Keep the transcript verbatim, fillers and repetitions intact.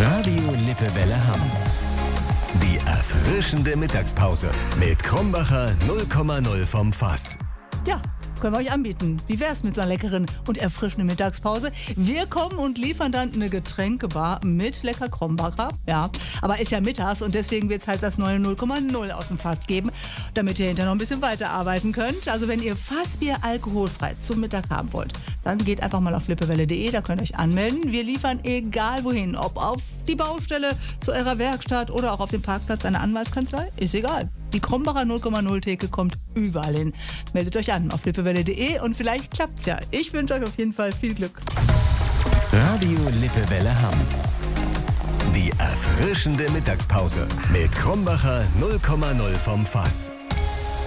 Radio Lippewelle Hamm. Die erfrischende Mittagspause mit Krombacher null Komma null vom Fass. Ja, können wir euch anbieten. Wie wär's mit so einer leckeren und erfrischenden Mittagspause? Wir kommen und liefern dann eine Getränkebar mit lecker Krombacher. Ja, aber ist ja mittags und deswegen wird's halt das neue null Komma null aus dem Fass geben, damit ihr hinterher noch ein bisschen weiterarbeiten könnt. Also wenn ihr Fassbier alkoholfrei zum Mittag haben wollt, dann geht einfach mal auf lippewelle punkt de, da könnt ihr euch anmelden. Wir liefern egal wohin, ob auf die Baustelle, zu eurer Werkstatt oder auch auf dem Parkplatz einer Anwaltskanzlei, ist egal. Die Krombacher null Komma null Theke kommt überall hin. Meldet euch an auf lippewelle punkt de und vielleicht klappt's ja. Ich wünsche euch auf jeden Fall viel Glück. Radio Lippewelle Hamm. Die erfrischende Mittagspause mit Krombacher null Komma null vom Fass.